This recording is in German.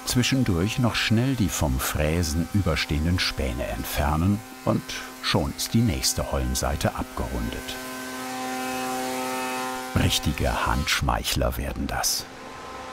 Zwischendurch noch schnell die vom Fräsen überstehenden Späne entfernen und schon ist die nächste Hollenseite abgerundet. Richtige Handschmeichler werden das.